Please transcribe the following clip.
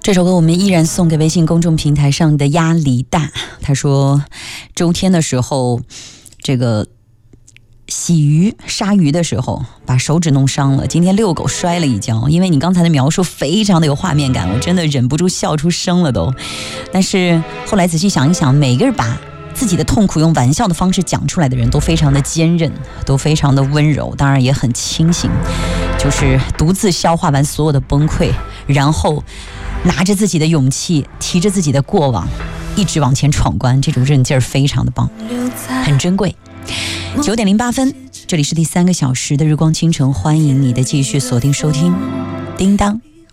这首歌我们依然送给微信公众平台上的压力大。他说周天的时候，这个洗鱼杀鱼的时候把手指弄伤了，今天遛狗摔了一跤。因为你刚才的描述非常的有画面感，我真的忍不住笑出声了都。但是后来仔细想一想，每个人把自己的痛苦用玩笑的方式讲出来的人都非常的坚韧，都非常的温柔，当然也很清醒，就是独自消化完所有的崩溃，然后拿着自己的勇气，提着自己的过往，一直往前闯关，这种韧劲儿非常的棒，很珍贵。9点08分，这里是第3个小时的日光倾城，欢迎你的继续锁定收听。叮当。